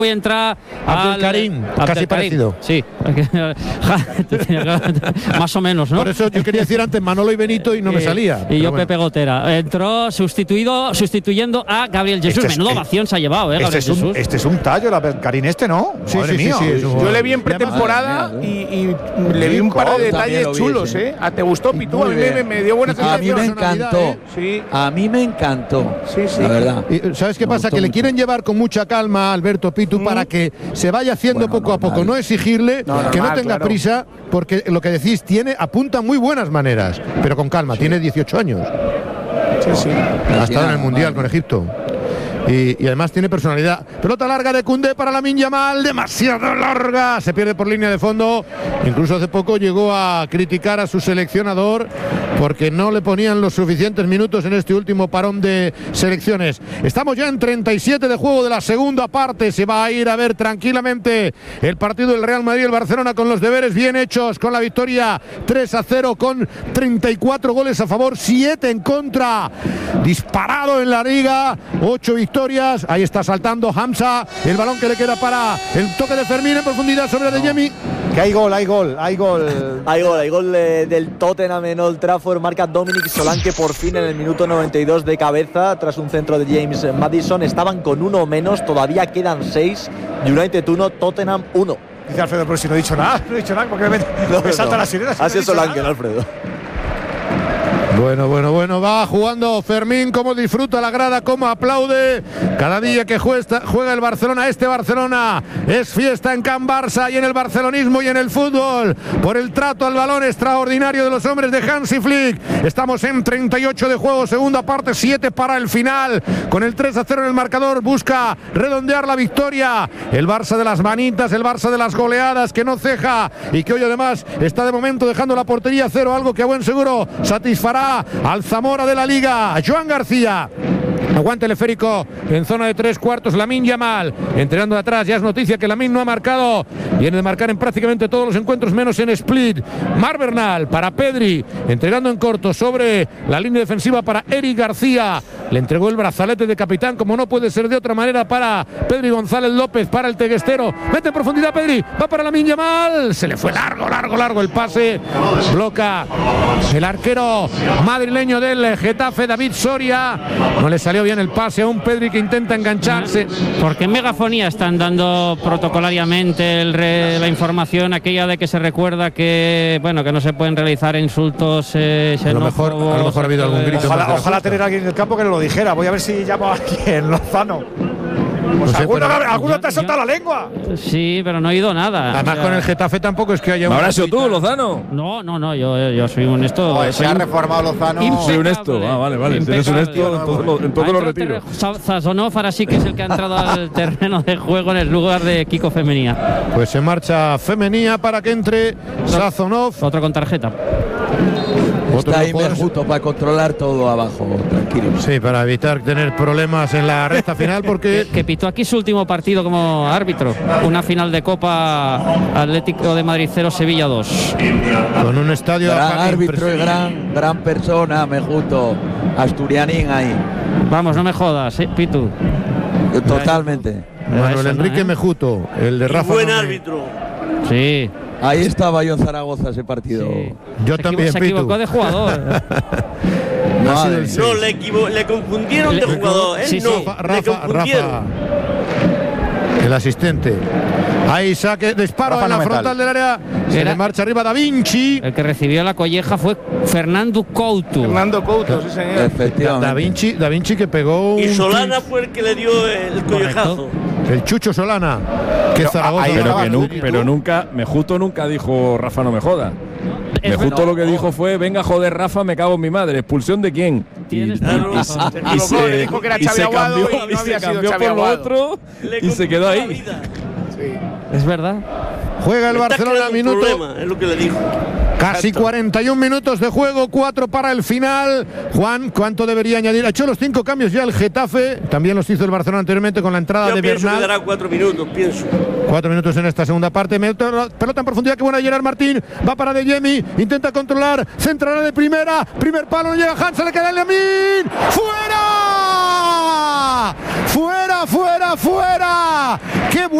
Voy a entrar Abdelkarim, casi parecido. Sí, más o menos, ¿no? Por eso yo quería decir antes Manolo y Benito y no me salía. Y yo, bueno. Pepe Gotera. Entró sustituyendo a Gabriel Jesús. Menuda ovación se ha llevado, Gabriel Jesús. Este es un tallo, la Abdelkarim ¿no? Sí, sí. Yo le vi en pretemporada y le vi un par de detalles chulos, ¿eh? ¿Te gustó, Pitu? A mí me dio buena sensación. A mí me encantó. Sí. A mí me encantó. Sí. La verdad. Y ¿sabes qué pasa? Que le quieren llevar con mucha calma a Alberto Pitu para que se vaya haciendo poco a poco, no exigirle, que no tenga prisa, porque lo que decís, apunta muy buenas maneras, pero con calma, tiene 18 años. Sí. Ha estado en el Mundial con Egipto. Y además tiene personalidad. Pelota larga de Koundé para Lamine Yamal, demasiado larga, se pierde por línea de fondo. Incluso hace poco llegó a criticar a su seleccionador porque no le ponían los suficientes minutos en este último parón de selecciones. Estamos ya en 37 de juego de la segunda parte. Se va a ir a ver tranquilamente el partido del Real Madrid y el Barcelona con los deberes bien hechos, con la victoria 3-0, con 34 goles a favor, 7 en contra. Disparado en la liga, 8 victorias. Ahí está saltando Hamza, el balón que le queda para el toque de Fermín en profundidad sobre Adeyemi. Que hay gol. Hay gol del Tottenham en Old Trafford. Marca Dominic Solanke por fin en el minuto 92 de cabeza tras un centro de James Maddison. Estaban con uno menos, todavía quedan 6. United 1, Tottenham 1. Dice Alfredo, pero si no he dicho nada, porque me salta la sirena. Así es Solanke, Alfredo. Bueno, va jugando Fermín, cómo disfruta la grada, cómo aplaude cada día que juega el Barcelona. Este Barcelona es fiesta en Can Barça y en el barcelonismo y en el fútbol, por el trato al balón extraordinario de los hombres de Hansi Flick. Estamos en 38 de juego, segunda parte, 7 para el final, con el 3-0 en el marcador, busca redondear la victoria. El Barça de las manitas, el Barça de las goleadas, que no ceja y que hoy además está de momento dejando la portería cero, algo que a buen seguro satisfará al Zamora de la Liga. Joan García. Aguante el esférico en zona de 3/4. Lamine Yamal entrenando de atrás. Ya es noticia que Lamine no ha marcado. Viene de marcar en prácticamente todos los encuentros, menos en Split. Mar Bernal para Pedri, entregando en corto sobre la línea defensiva para Eric García. Le entregó el brazalete de capitán, como no puede ser de otra manera, para Pedri González López, para el teguestero. Mete en profundidad Pedri, va para Lamine Yamal. Se le fue largo el pase. Bloca el arquero madrileño del Getafe, David Soria. No le salió bien el pase a un Pedri que intenta engancharse. Porque en megafonía están dando protocolariamente la información aquella de que se recuerda que que no se pueden realizar insultos. A lo mejor ha habido algún grito. Ojalá tener a alguien en el campo que lo dijera. Voy a ver si llamo a alguien, Lozano. Pues alguno te ha soltado la lengua. Sí, pero no he oído nada. Además, con el Getafe tampoco es que haya. ¿Habrás sido tú, Lozano? No, yo soy honesto. Se ha reformado Lozano. Soy honesto. Vale. Si eres honesto, en todo lo retiro. Sazonov ahora sí que es el que ha entrado al terreno de juego en el lugar de Kiko Femenía. Pues se marcha Femenía para que entre Sazonov. Otro con tarjeta. Está ahí Merjuto para controlar todo abajo, tranquilo. Sí, para evitar tener problemas en la recta final, porque que pitó aquí su último partido como árbitro, una final de Copa Atlético de Madrid 0, Sevilla 2. Con un estadio gran árbitro y gran persona, Merjuto, asturianín ahí. Vamos, no me jodas, Pitu. Totalmente. Manuel Enrique Mejuto, el de Rafa. Buen árbitro. Sí. Ahí estaba yo en Zaragoza ese partido. Sí. Yo también, se equivocó de jugador. Le confundieron de jugador. Rafa, el asistente. Ahí saque, disparo en la frontal del área. Se le marcha arriba Da Vinci. El que recibió la colleja fue Fernando Couto. Sí señor. Efectivamente. Da Vinci que pegó. Y Solana fue el que le dio el collejazo. El Chucho Solana. Que Zaragoza. Pero nunca, Mejuto nunca dijo Rafa no me joda. Mejuto lo que dijo fue: venga, joder, Rafa, me cago en mi madre. ¿Expulsión de quién? Y se dijo que era Xavi Aguado y no había sido Xavi por lo Aguado. otro y se quedó ahí. Es verdad. Juega el Barcelona, minuto. Es lo que le dijo. Casi 41 minutos de juego, 4 para el final. Juan, ¿cuánto debería añadir? Ha hecho los 5 cambios ya el Getafe. También los hizo el Barcelona anteriormente con la entrada de Bernal. Yo pienso que dará 4 minutos, 4 minutos en esta segunda parte. Pelota en profundidad, que buena Gerard Martín. Va para Adeyemi, intenta controlar. Centrará de primera. Primer palo, no llega Hans, se le queda el Lamine. ¡Fuera! fuera. ¡Fuera! ¡Qué